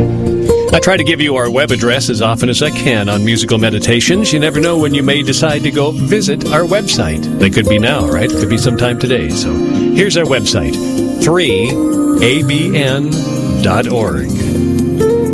I try to give you our web address as often as I can on Musical Meditations. You never know when you may decide to go visit our website. That could be now, right? It could be sometime today. So here's our website, 3abn.org.